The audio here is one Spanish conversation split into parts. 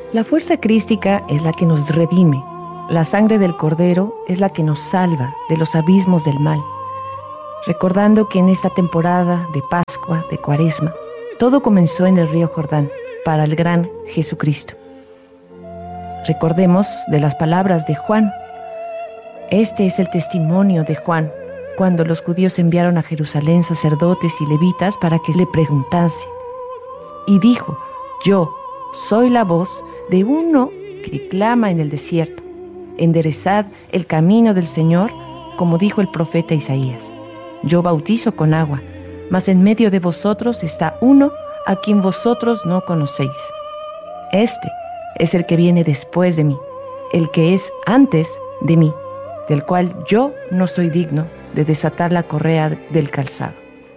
La fuerza crística es la que nos redime. La sangre del Cordero es la que nos salva de los abismos del mal. Recordando que en esta temporada de Pascua, de Cuaresma, todo comenzó en el río Jordán para el gran Jesucristo. Recordemos de las palabras de Juan. Este es el testimonio de Juan, cuando los judíos enviaron a Jerusalén sacerdotes y levitas para que le preguntasen. Y dijo: yo soy la voz de uno que clama en el desierto. Enderezad el camino del Señor, como dijo el profeta Isaías. Yo bautizo con agua, mas en medio de vosotros está uno a quien vosotros no conocéis. Este es el que viene después de mí, el que es antes de mí, del cual yo no soy digno de desatar la correa del calzado.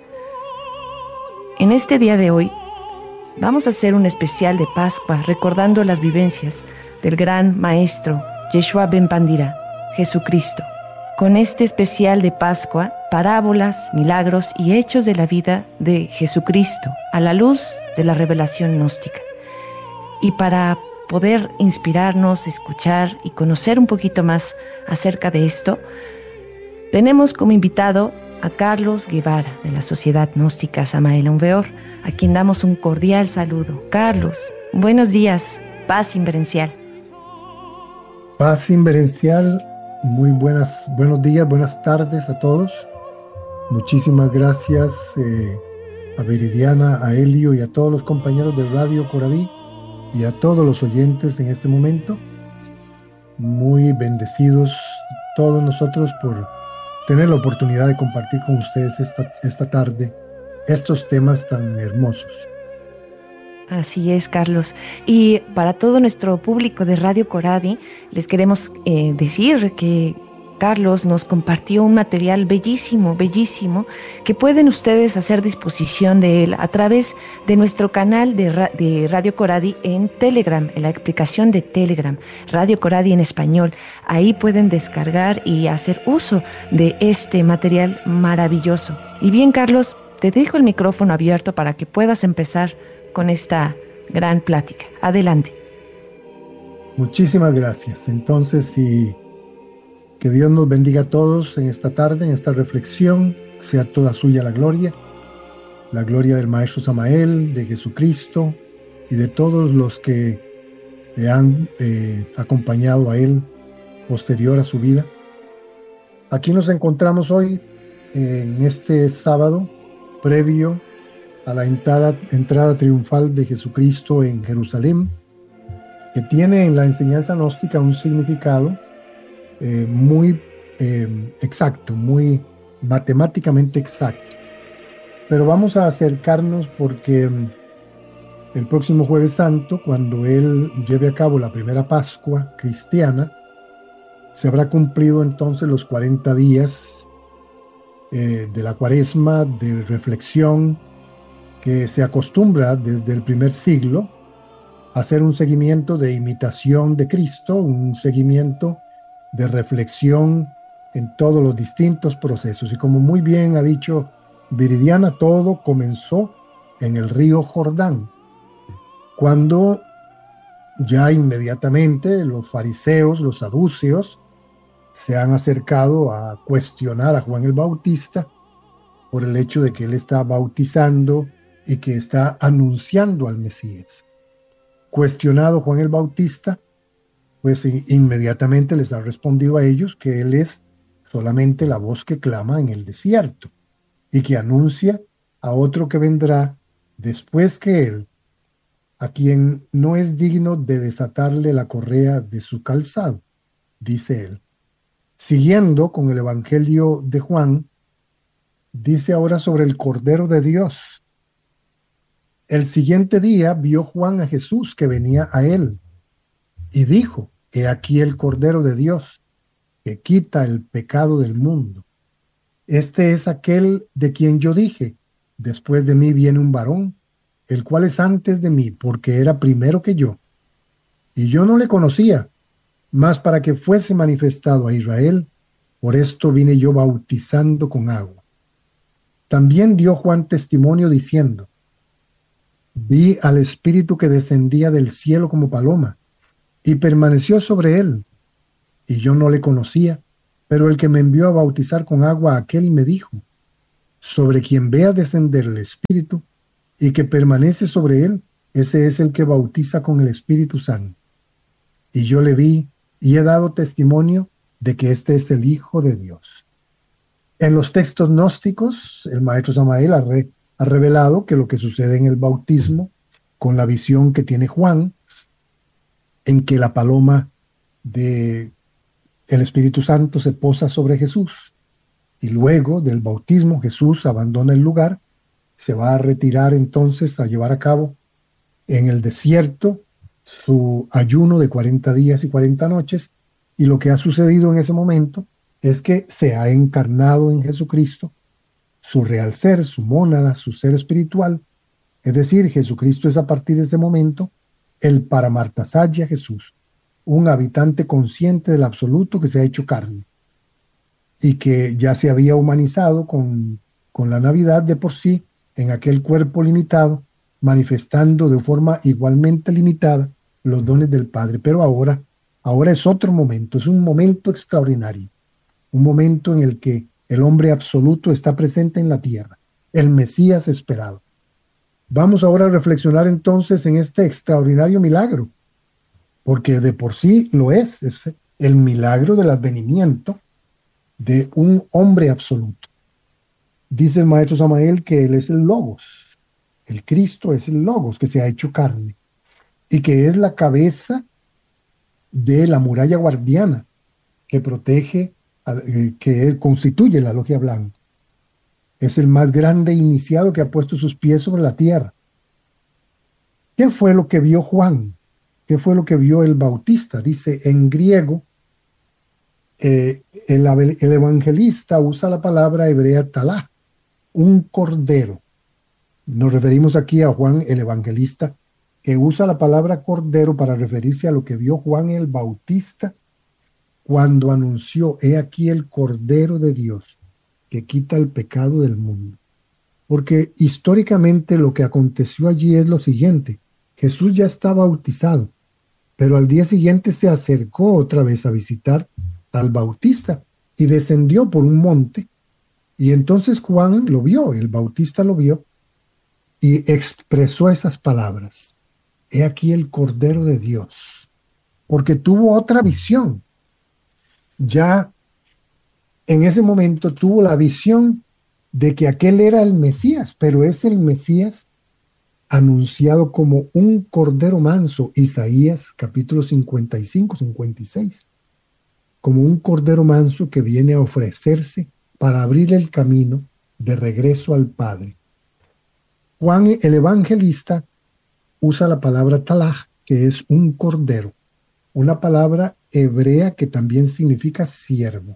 En este día de hoy vamos a hacer un especial de Pascua recordando las vivencias del gran maestro Yeshua ben Pandira, Jesucristo. Con este especial de Pascua, parábolas, milagros y hechos de la vida de Jesucristo a la luz de la revelación gnóstica. Y para poder inspirarnos, escuchar y conocer un poquito más acerca de esto, tenemos como invitado a Carlos Guevara, de la Sociedad Gnóstica Samael Aun Weor, a quien damos un cordial saludo. Carlos, buenos días, paz inverencial. Paz inverencial, buenos días, buenas tardes a todos. Muchísimas gracias a Viridiana, a Elio y a todos los compañeros de Radio Coradí y a todos los oyentes en este momento. Muy bendecidos todos nosotros por tener la oportunidad de compartir con ustedes esta tarde estos temas tan hermosos. Así es, Carlos. Y para todo nuestro público de Radio Coradi, les queremos decir que Carlos nos compartió un material bellísimo, bellísimo, que pueden ustedes hacer disposición de él a través de nuestro canal de Radio Coradi en Telegram, en la aplicación de Telegram, Radio Coradi en español. Ahí pueden descargar y hacer uso de este material maravilloso. Y bien, Carlos, te dejo el micrófono abierto para que puedas empezar con esta gran plática. Adelante. Muchísimas gracias. Entonces, que Dios nos bendiga a todos en esta tarde, en esta reflexión. Sea toda suya la gloria del Maestro Samael, de Jesucristo y de todos los que le han acompañado a él posterior a su vida. Aquí nos encontramos hoy en este sábado previo a la entrada triunfal de Jesucristo en Jerusalén, que tiene en la enseñanza gnóstica un significado muy exacto, muy matemáticamente exacto. Pero vamos a acercarnos porque el próximo Jueves Santo, cuando Él lleve a cabo la primera Pascua cristiana, se habrá cumplido entonces los 40 días de la Cuaresma, de reflexión, que se acostumbra desde el primer siglo a hacer un seguimiento de imitación de Cristo, un seguimiento de reflexión en todos los distintos procesos. Y como muy bien ha dicho Viridiana, todo comenzó en el río Jordán, cuando ya inmediatamente los fariseos, los saduceos, se han acercado a cuestionar a Juan el Bautista por el hecho de que él está bautizando y que está anunciando al Mesías. Cuestionado Juan el Bautista, pues inmediatamente les ha respondido a ellos que él es solamente la voz que clama en el desierto y que anuncia a otro que vendrá después que él, a quien no es digno de desatarle la correa de su calzado, dice él. Siguiendo con el Evangelio de Juan, dice ahora sobre el Cordero de Dios. El siguiente día vio Juan a Jesús que venía a él y dijo: He aquí el Cordero de Dios que quita el pecado del mundo. Este es aquel de quien yo dije: después de mí viene un varón, el cual es antes de mí, porque era primero que yo. Y yo no le conocía, mas para que fuese manifestado a Israel, por esto vine yo bautizando con agua. También dio Juan testimonio diciendo: Vi al Espíritu que descendía del cielo como paloma, y permaneció sobre él, y yo no le conocía, pero el que me envió a bautizar con agua, aquel me dijo, sobre quien vea descender el Espíritu y que permanece sobre él, ese es el que bautiza con el Espíritu Santo. Y yo le vi y he dado testimonio de que este es el Hijo de Dios. En los textos gnósticos, el maestro Samael ha revelado que lo que sucede en el bautismo, con la visión que tiene Juan, en que la paloma de el Espíritu Santo se posa sobre Jesús y luego del bautismo Jesús abandona el lugar, se va a retirar entonces a llevar a cabo en el desierto su ayuno de 40 días y 40 noches, y lo que ha sucedido en ese momento es que se ha encarnado en Jesucristo su real ser, su mónada, su ser espiritual, es decir, Jesucristo es a partir de ese momento el Paramartasaya Jesús, un habitante consciente del absoluto que se ha hecho carne y que ya se había humanizado con la Navidad de por sí en aquel cuerpo limitado, manifestando de forma igualmente limitada los dones del Padre. Pero ahora es otro momento, es un momento extraordinario, un momento en el que el hombre absoluto está presente en la tierra, el Mesías esperado. Vamos ahora a reflexionar entonces en este extraordinario milagro, porque de por sí lo es el milagro del advenimiento de un hombre absoluto. Dice el maestro Samael que él es el Logos, el Cristo es el Logos que se ha hecho carne y que es la cabeza de la muralla guardiana que protege, que constituye la logia blanca. Es el más grande iniciado que ha puesto sus pies sobre la tierra. ¿Qué fue lo que vio Juan? ¿Qué fue lo que vio el Bautista? Dice en griego, el evangelista usa la palabra hebrea talá, un cordero. Nos referimos aquí a Juan el evangelista, que usa la palabra cordero para referirse a lo que vio Juan el Bautista cuando anunció, he aquí el Cordero de Dios, que quita el pecado del mundo. Porque históricamente lo que aconteció allí es lo siguiente: Jesús ya está bautizado, pero al día siguiente se acercó otra vez a visitar al Bautista y descendió por un monte, y entonces Juan lo vio, el Bautista lo vio, y expresó esas palabras, he aquí el Cordero de Dios, porque tuvo otra visión. Ya en ese momento tuvo la visión de que aquel era el Mesías, pero es el Mesías anunciado como un cordero manso, Isaías capítulo 55, 56, como un cordero manso que viene a ofrecerse para abrir el camino de regreso al Padre. Juan el evangelista usa la palabra talaj, que es un cordero, una palabra hebrea que también significa siervo.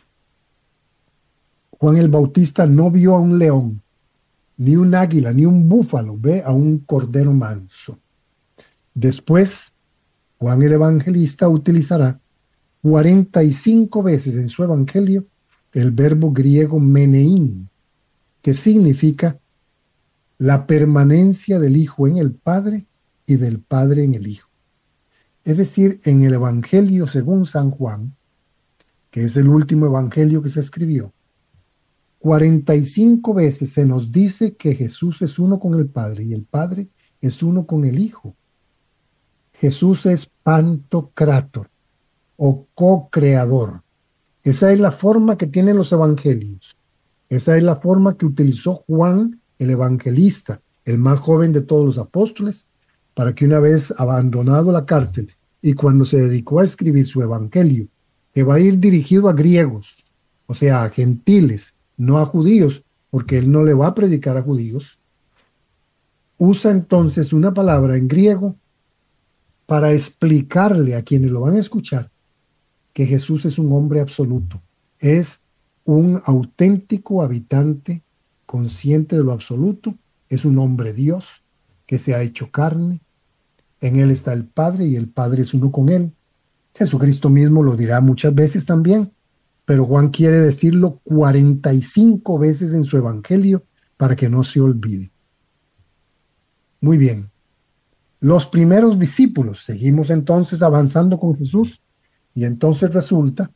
Juan el Bautista no vio a un león, ni un águila, ni un búfalo, ve a un cordero manso. Después, Juan el Evangelista utilizará 45 veces en su evangelio el verbo griego meneín, que significa la permanencia del Hijo en el Padre y del Padre en el Hijo. Es decir, en el Evangelio según San Juan, que es el último evangelio que se escribió, 45 veces se nos dice que Jesús es uno con el Padre y el Padre es uno con el Hijo. Jesús es pantocrátor o co-creador. Esa es la forma que tienen los evangelios. Esa es la forma que utilizó Juan el evangelista, el más joven de todos los apóstoles, para que una vez abandonado la cárcel y cuando se dedicó a escribir su evangelio, que va a ir dirigido a griegos, o sea, a gentiles, no a judíos, porque él no le va a predicar a judíos, usa entonces una palabra en griego para explicarle a quienes lo van a escuchar que Jesús es un hombre absoluto, es un auténtico habitante consciente de lo absoluto, es un hombre Dios que se ha hecho carne, en él está el Padre y el Padre es uno con él. Jesucristo mismo lo dirá muchas veces también, pero Juan quiere decirlo 45 veces en su evangelio para que no se olvide. Muy bien. Los primeros discípulos, seguimos entonces avanzando con Jesús, y entonces resulta,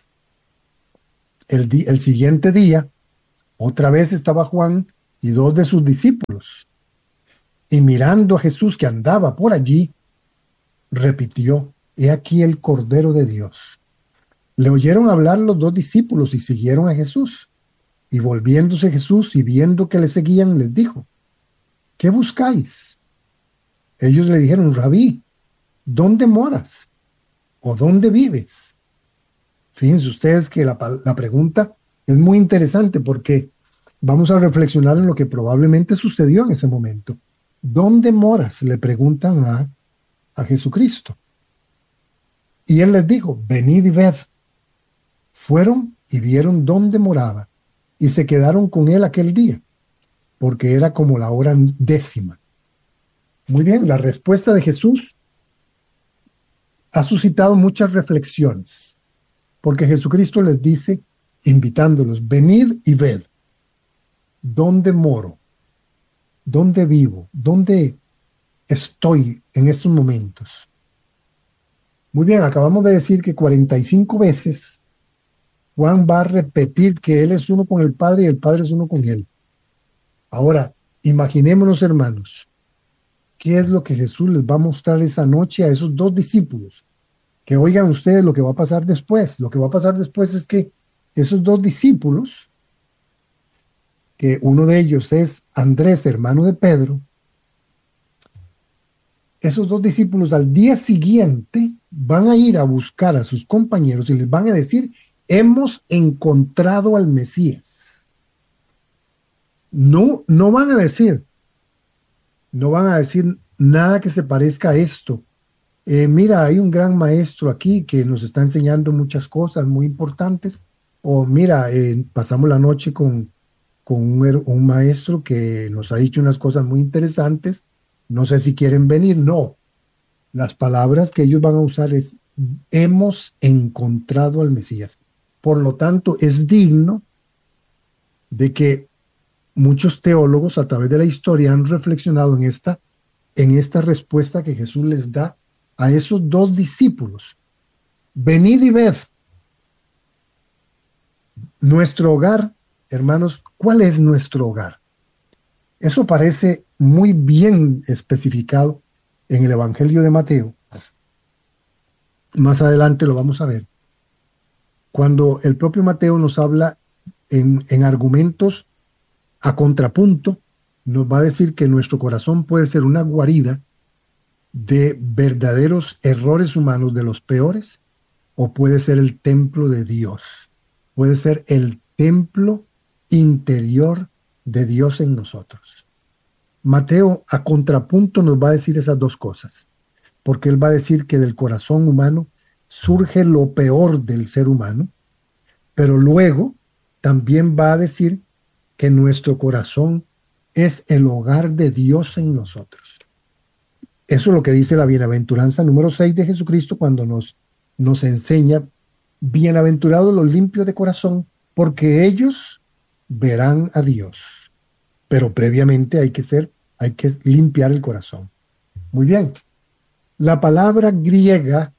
el siguiente día, otra vez estaba Juan y dos de sus discípulos, y mirando a Jesús que andaba por allí, repitió: He aquí el Cordero de Dios. Le oyeron hablar los dos discípulos y siguieron a Jesús. Y volviéndose Jesús y viendo que le seguían, les dijo: ¿Qué buscáis? Ellos le dijeron: Rabí, ¿dónde moras? ¿O dónde vives? Fíjense ustedes que la pregunta es muy interesante, porque vamos a reflexionar en lo que probablemente sucedió en ese momento. ¿Dónde moras?, le preguntan a Jesucristo. Y él les dijo: venid y ved. Fueron y vieron dónde moraba, y se quedaron con él aquel día, porque era como la hora 10. Muy bien, la respuesta de Jesús ha suscitado muchas reflexiones, porque Jesucristo les dice, invitándolos: venid y ved dónde moro, dónde vivo, dónde estoy en estos momentos. Muy bien, acabamos de decir que 45 veces Juan va a repetir que él es uno con el Padre y el Padre es uno con él. Ahora, imaginémonos, hermanos, qué es lo que Jesús les va a mostrar esa noche a esos dos discípulos. Que oigan ustedes lo que va a pasar después. Lo que va a pasar después es que esos dos discípulos, que uno de ellos es Andrés, hermano de Pedro, esos dos discípulos al día siguiente van a ir a buscar a sus compañeros y les van a decir: hemos encontrado al Mesías. No van a decir nada que se parezca a esto. Mira, hay un gran maestro aquí que nos está enseñando muchas cosas muy importantes. O mira, pasamos la noche con un maestro que nos ha dicho unas cosas muy interesantes. No sé si quieren venir. No. Las palabras que ellos van a usar es: hemos encontrado al Mesías. Por lo tanto, es digno de que muchos teólogos a través de la historia han reflexionado en esta respuesta que Jesús les da a esos dos discípulos. Venid y ved. Nuestro hogar, hermanos, ¿cuál es nuestro hogar? Eso parece muy bien especificado en el Evangelio de Mateo. Más adelante lo vamos a ver. Cuando el propio Mateo nos habla en argumentos a contrapunto, nos va a decir que nuestro corazón puede ser una guarida de verdaderos errores humanos, de los peores, o puede ser el templo de Dios. Puede ser el templo interior de Dios en nosotros. Mateo a contrapunto nos va a decir esas dos cosas, porque él va a decir que del corazón humano surge lo peor del ser humano, pero luego también va a decir que nuestro corazón es el hogar de Dios en nosotros. Eso es lo que dice la bienaventuranza número 6 de Jesucristo cuando nos enseña: bienaventurados los limpios de corazón, porque ellos verán a Dios. Pero previamente hay que limpiar el corazón. Muy bien. La palabra griega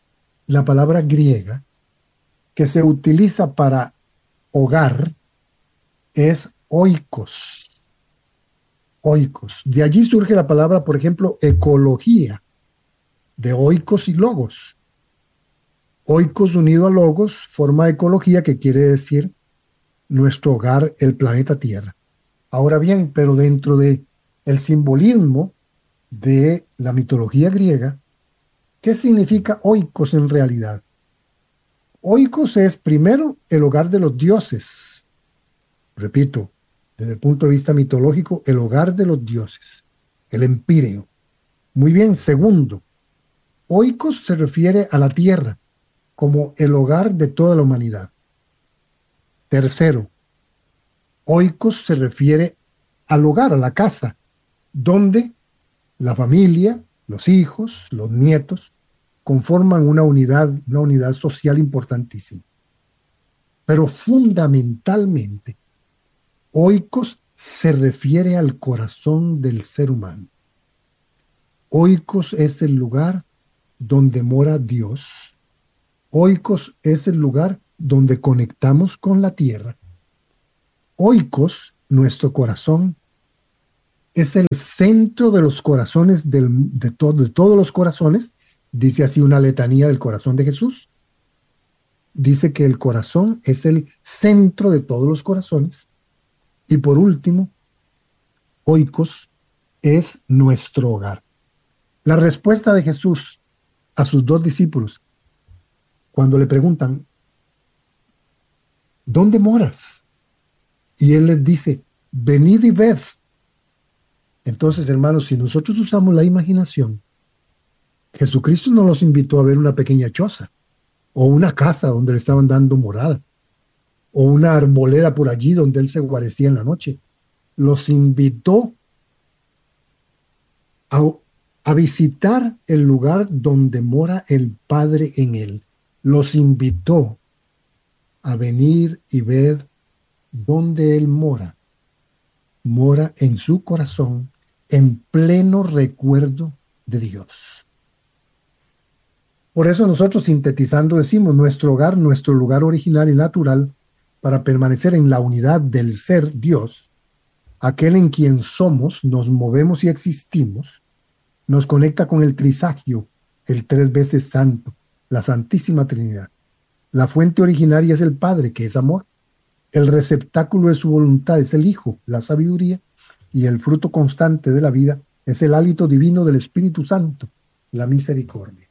que se utiliza para hogar es oikos. Oikos. De allí surge la palabra, por ejemplo, ecología, de oikos y logos. Oikos unido a logos forma ecología, que quiere decir nuestro hogar, el planeta Tierra. Ahora bien, pero dentro de el simbolismo de la mitología griega, ¿qué significa oikos en realidad? Oikos es primero el hogar de los dioses. Repito, desde el punto de vista mitológico, el hogar de los dioses, el empíreo. Muy bien, segundo, oikos se refiere a la tierra como el hogar de toda la humanidad. Tercero, oikos se refiere al hogar, a la casa, donde la familia, los hijos, los nietos, conforman una unidad social importantísima. Pero fundamentalmente, oikos se refiere al corazón del ser humano. Oikos es el lugar donde mora Dios. Oikos es el lugar donde conectamos con la tierra. Oikos, nuestro corazón, es el centro de los corazones, de todos los corazones. Dice así una letanía del corazón de Jesús. Dice que el corazón es el centro de todos los corazones. Y por último, oikos es nuestro hogar. La respuesta de Jesús a sus dos discípulos, cuando le preguntan, ¿dónde moras? Y él les dice, venid y ved. Entonces, hermanos, si nosotros usamos la imaginación, Jesucristo no los invitó a ver una pequeña choza, o una casa donde le estaban dando morada, o una arboleda por allí donde él se guarecía en la noche. Los invitó a visitar el lugar donde mora el Padre en él. Los invitó a venir y ver dónde él mora. Mora en su corazón, en pleno recuerdo de Dios. Por eso nosotros, sintetizando, decimos nuestro hogar, nuestro lugar original y natural para permanecer en la unidad del ser Dios, aquel en quien somos, nos movemos y existimos, nos conecta con el trisagio, el tres veces santo, la Santísima Trinidad. La fuente originaria es el Padre, que es amor. El receptáculo de su voluntad es el Hijo, la sabiduría, y el fruto constante de la vida es el hálito divino del Espíritu Santo, la misericordia.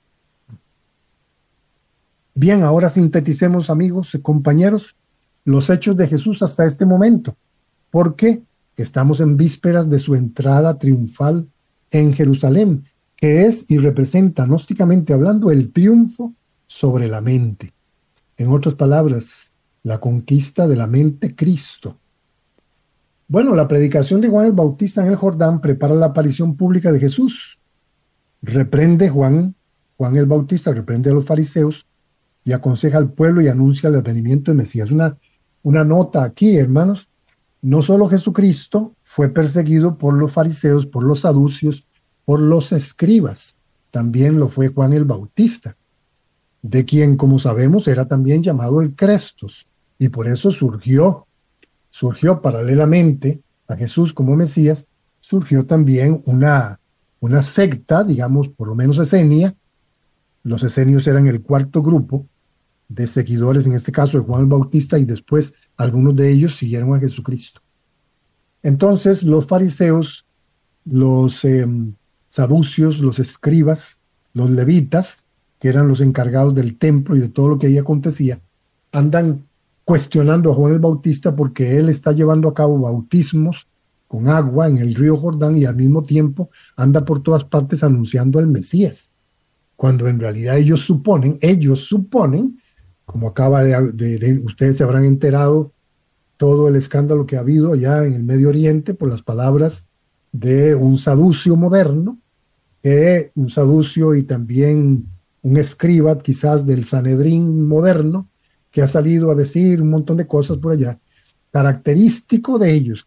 Bien, ahora sinteticemos, amigos y compañeros, los hechos de Jesús hasta este momento, porque estamos en vísperas de su entrada triunfal en Jerusalén, que es y representa, gnósticamente hablando, el triunfo sobre la mente. En otras palabras, la conquista de la mente Cristo. Bueno, la predicación de Juan el Bautista en el Jordán prepara la aparición pública de Jesús. Reprende Juan el Bautista reprende a los fariseos y aconseja al pueblo y anuncia el advenimiento del Mesías. Una nota aquí, hermanos, no solo Jesucristo fue perseguido por los fariseos, por los saducios, por los escribas, también lo fue Juan el Bautista, de quien, como sabemos, era también llamado el Crestos, y por eso surgió paralelamente a Jesús como Mesías, surgió también una secta, digamos, por lo menos esenia. Los esenios eran el cuarto grupo de seguidores, en este caso de Juan el Bautista, y después algunos de ellos siguieron a Jesucristo. Entonces los fariseos, los saducios, los escribas, los levitas, que eran los encargados del templo y de todo lo que ahí acontecía, andan cuestionando a Juan el Bautista porque él está llevando a cabo bautismos con agua en el río Jordán y al mismo tiempo anda por todas partes anunciando al Mesías, cuando en realidad ellos suponen, como acaba ustedes se habrán enterado todo el escándalo que ha habido allá en el Medio Oriente por las palabras de un saducio moderno, un saducio y también un escriba quizás del Sanedrín moderno, que ha salido a decir un montón de cosas por allá, característico de ellos.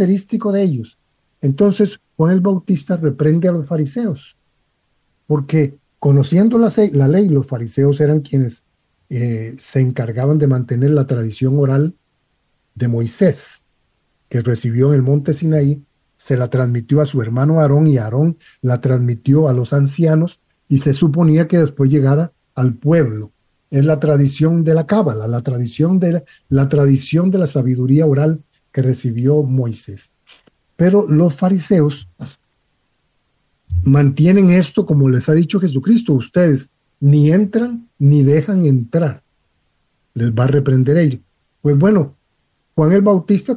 Entonces Juan el Bautista reprende a los fariseos, porque conociendo la ley, los fariseos eran quienes se encargaban de mantener la tradición oral de Moisés, que recibió en el monte Sinaí, se la transmitió a su hermano Aarón y Aarón la transmitió a los ancianos y se suponía que después llegara al pueblo. Es la tradición de la cábala, la tradición de la sabiduría oral que recibió Moisés. Pero los fariseos mantienen esto como les ha dicho Jesucristo: ustedes ni entran ni dejan entrar. Les va a reprender ellos. Pues bueno, Juan el Bautista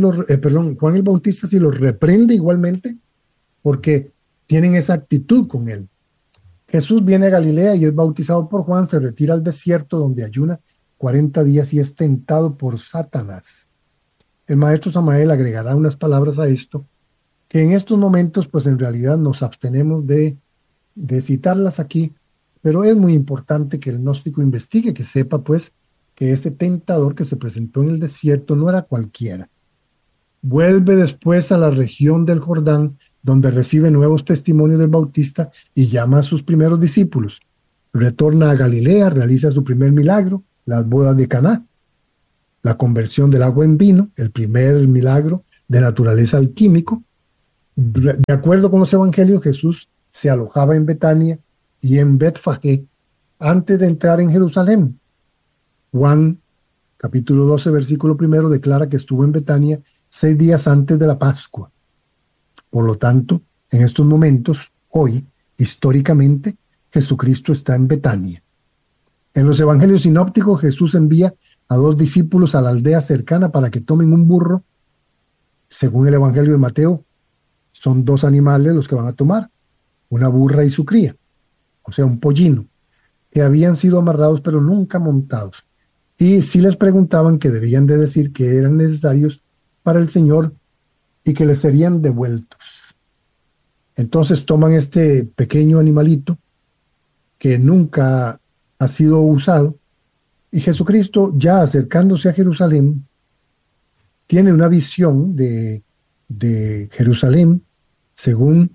sí los reprende igualmente, porque tienen esa actitud con él. Jesús viene a Galilea y es bautizado por Juan, se retira al desierto donde ayuna 40 días y es tentado por Satanás. El maestro Samael agregará unas palabras a esto, que en estos momentos pues en realidad nos abstenemos de citarlas aquí, pero es muy importante que el gnóstico investigue, que sepa pues que ese tentador que se presentó en el desierto no era cualquiera. Vuelve después a la región del Jordán, donde recibe nuevos testimonios del Bautista y llama a sus primeros discípulos. Retorna a Galilea, realiza su primer milagro, las bodas de Caná, la conversión del agua en vino, el primer milagro de naturaleza alquímico. De acuerdo con los evangelios, Jesús se alojaba en Betania y en Betfagé antes de entrar en Jerusalén. Juan, capítulo 12, versículo 1, declara que estuvo en Betania 6 días antes de la Pascua. Por lo tanto, en estos momentos, hoy, históricamente, Jesucristo está en Betania. En los evangelios sinópticos, Jesús envía a 2 discípulos a la aldea cercana para que tomen un burro. Según el evangelio de Mateo, son 2 animales los que van a tomar, una burra y su cría, o sea, un pollino, que habían sido amarrados pero nunca montados. Y si les preguntaban, que debían de decir que eran necesarios para el Señor y que les serían devueltos. Entonces toman este pequeño animalito que nunca ha sido usado, y Jesucristo, ya acercándose a Jerusalén, tiene una visión de Jerusalén, según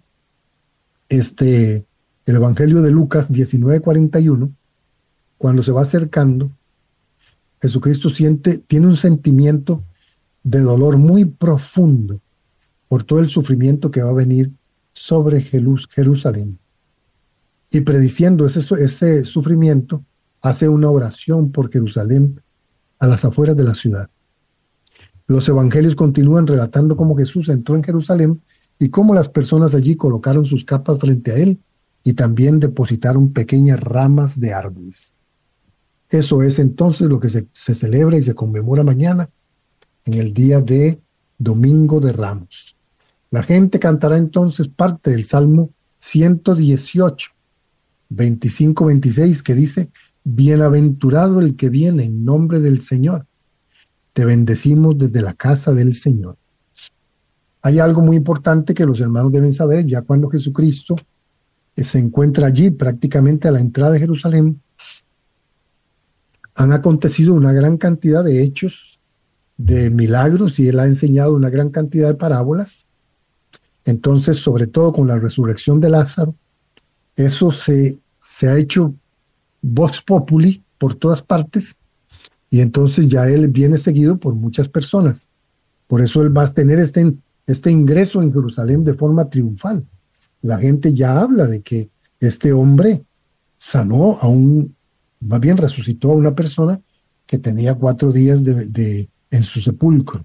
el Evangelio de Lucas 19:41. Cuando se va acercando, Jesucristo tiene un sentimiento de dolor muy profundo por todo el sufrimiento que va a venir sobre Jerusalén. Y prediciendo ese sufrimiento, hace una oración por Jerusalén a las afueras de la ciudad. Los evangelios continúan relatando cómo Jesús entró en Jerusalén y cómo las personas allí colocaron sus capas frente a él y también depositaron pequeñas ramas de árboles. Eso es entonces lo que se celebra y se conmemora mañana, en el día de Domingo de Ramos. La gente cantará entonces parte del Salmo 118, 25-26, que dice: Bienaventurado el que viene en nombre del Señor. Te bendecimos desde la casa del Señor. Hay algo muy importante que los hermanos deben saber. Ya cuando Jesucristo se encuentra allí, prácticamente a la entrada de Jerusalén, han acontecido una gran cantidad de hechos, de milagros, y él ha enseñado una gran cantidad de parábolas. Entonces, sobre todo con la resurrección de Lázaro, eso se ha hecho vox populi por todas partes, y entonces ya él viene seguido por muchas personas. Por eso él va a tener este ingreso en Jerusalén de forma triunfal. La gente ya habla de que este hombre sanó más bien resucitó a una persona que tenía 4 días en su sepulcro.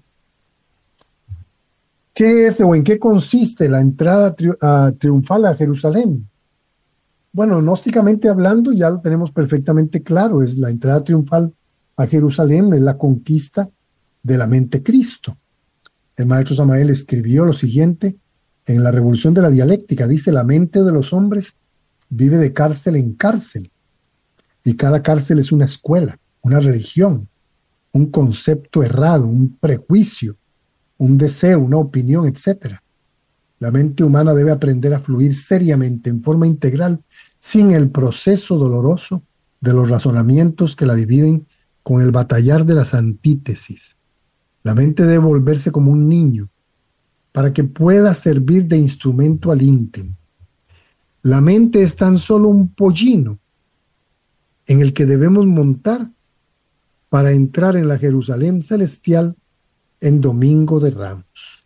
¿Qué es o en qué consiste la entrada triunfal a Jerusalén? Bueno, gnósticamente hablando, ya lo tenemos perfectamente claro. Es la entrada triunfal a Jerusalén, es la conquista de la mente Cristo. El maestro Samael escribió lo siguiente en la Revolución de la Dialéctica. Dice: la mente de los hombres vive de cárcel en cárcel, y cada cárcel es una escuela, una religión, un concepto errado, un prejuicio, un deseo, una opinión, etc. La mente humana debe aprender a fluir seriamente, en forma integral, sin el proceso doloroso de los razonamientos que la dividen con el batallar de las antítesis. La mente debe volverse como un niño para que pueda servir de instrumento al íntimo. La mente es tan solo un pollino en el que debemos montar para entrar en la Jerusalén celestial en Domingo de Ramos.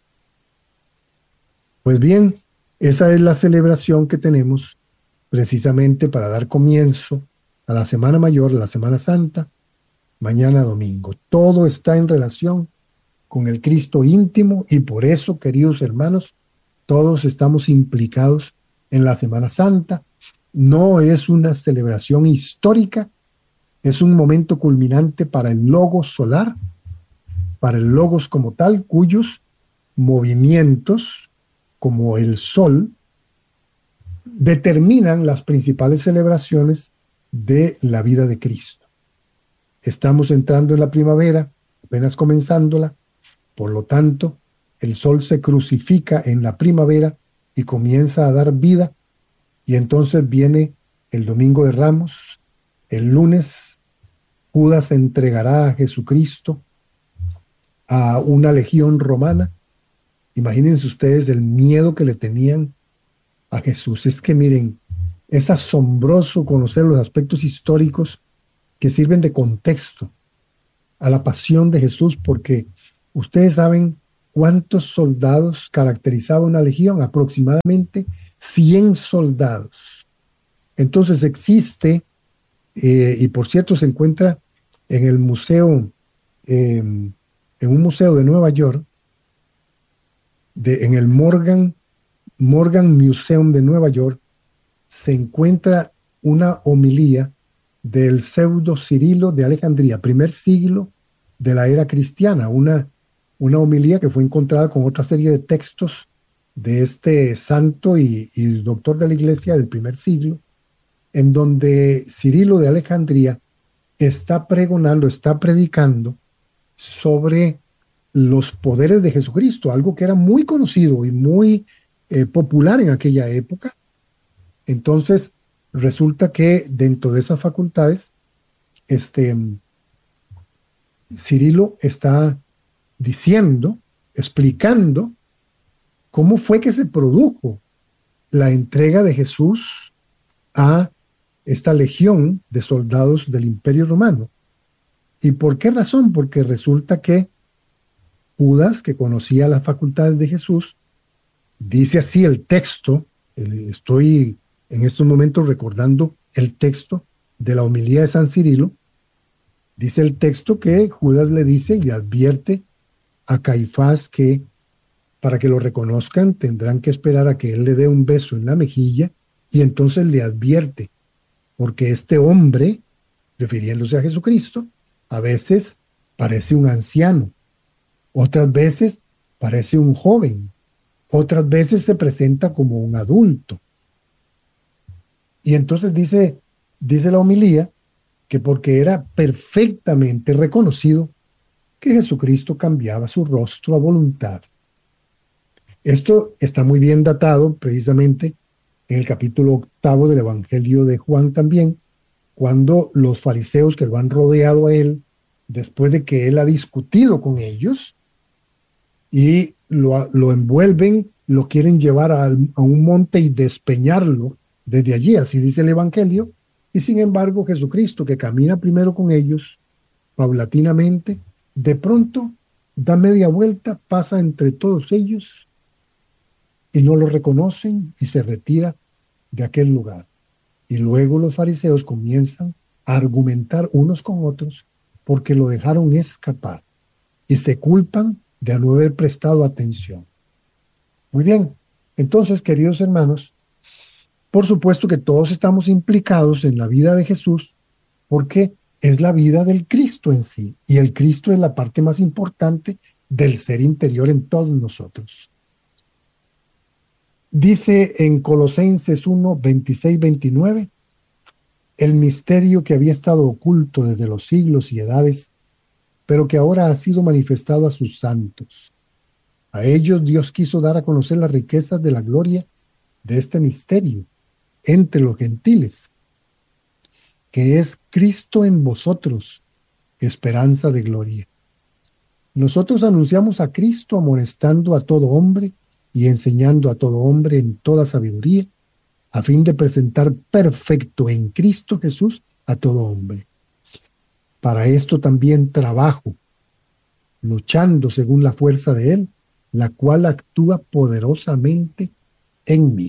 Pues bien, esa es la celebración que tenemos precisamente para dar comienzo a la Semana Mayor, la Semana Santa, mañana domingo. Todo está en relación con el Cristo íntimo, y por eso, queridos hermanos, todos estamos implicados en la Semana Santa. No es una celebración histórica, es un momento culminante para el logos solar, para el logos como tal, cuyos movimientos, como el sol, determinan las principales celebraciones de la vida de Cristo. Estamos entrando en la primavera, apenas comenzándola. Por lo tanto, el sol se crucifica en la primavera y comienza a dar vida, y entonces viene el Domingo de Ramos. El lunes, Judas entregará a Jesucristo a una legión romana Imagínense ustedes el miedo que le tenían a Jesús. Es que miren, es asombroso conocer los aspectos históricos que sirven de contexto a la pasión de Jesús, porque ustedes saben cuántos soldados caracterizaba una legión, aproximadamente 100 soldados. Entonces existe, y por cierto se encuentra en el museo, en un museo de Nueva York, en el Morgan Museum de Nueva York, se encuentra una homilía del pseudo Cirilo de Alejandría, primer siglo de la era cristiana, una homilía que fue encontrada con otra serie de textos de este santo y doctor de la iglesia del primer siglo, en donde Cirilo de Alejandría está pregonando, está predicando sobre los poderes de Jesucristo, algo que era muy conocido y muy popular en aquella época. Entonces, resulta que dentro de esas facultades, Cirilo está diciendo, explicando cómo fue que se produjo la entrega de Jesús a esta legión de soldados del Imperio Romano. ¿Y por qué razón? Porque resulta que Judas, que conocía las facultades de Jesús, dice así el texto, estoy en estos momentos recordando el texto de la homilía de San Cirilo, dice el texto que Judas le dice y le advierte a Caifás que para que lo reconozcan tendrán que esperar a que él le dé un beso en la mejilla, y entonces le advierte, porque este hombre, refiriéndose a Jesucristo, a veces parece un anciano, otras veces parece un joven, otras veces se presenta como un adulto. Y entonces dice la homilía que porque era perfectamente reconocido que Jesucristo cambiaba su rostro a voluntad. Esto está muy bien datado precisamente en el capítulo 8 del Evangelio de Juan también, cuando los fariseos que lo han rodeado a él, después de que él ha discutido con ellos, y lo envuelven, lo quieren llevar a un monte y despeñarlo desde allí, así dice el Evangelio, y sin embargo Jesucristo, que camina primero con ellos, paulatinamente, de pronto da media vuelta, pasa entre todos ellos y no lo reconocen y se retira de aquel lugar. Y luego los fariseos comienzan a argumentar unos con otros porque lo dejaron escapar y se culpan de no haber prestado atención. Muy bien, entonces, queridos hermanos, por supuesto que todos estamos implicados en la vida de Jesús porque es la vida del Cristo en sí, y el Cristo es la parte más importante del ser interior en todos nosotros. Dice en Colosenses 1, 26, 29, el misterio que había estado oculto desde los siglos y edades, pero que ahora ha sido manifestado a sus santos. A ellos Dios quiso dar a conocer las riquezas de la gloria de este misterio entre los gentiles, que es Cristo en vosotros, esperanza de gloria. Nosotros anunciamos a Cristo amonestando a todo hombre y enseñando a todo hombre en toda sabiduría, a fin de presentar perfecto en Cristo Jesús a todo hombre. Para esto también trabajo, luchando según la fuerza de Él, la cual actúa poderosamente en mí.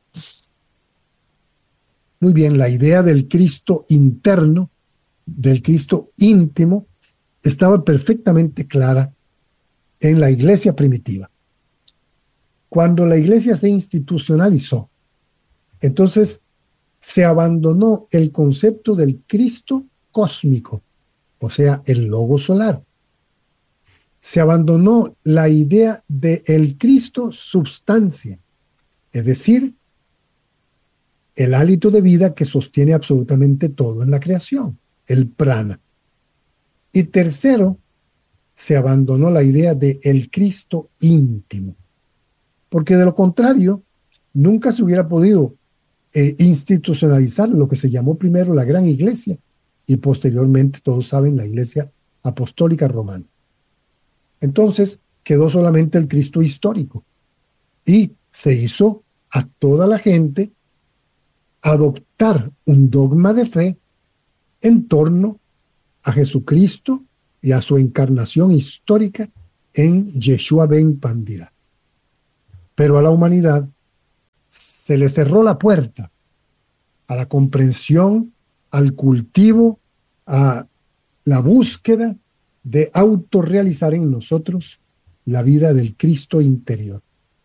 Muy bien, la idea del Cristo interno, del Cristo íntimo, estaba perfectamente clara en la iglesia primitiva. Cuando la iglesia se institucionalizó, entonces se abandonó el concepto del Cristo cósmico, o sea, el logo solar. Se abandonó la idea del Cristo substancia, es decir, el hálito de vida que sostiene absolutamente todo en la creación, el prana. Y tercero, se abandonó la idea del Cristo íntimo, porque de lo contrario, nunca se hubiera podido institucionalizar lo que se llamó primero la Gran Iglesia y posteriormente, todos saben, la Iglesia Apostólica Romana. Entonces, quedó solamente el Cristo histórico y se hizo a toda la gente adoptar un dogma de fe en torno a Jesucristo y a su encarnación histórica en Yeshua ben Pandira. Pero a la humanidad se le cerró la puerta a la comprensión, al cultivo, a la búsqueda de autorrealizar en nosotros la vida del Cristo interior.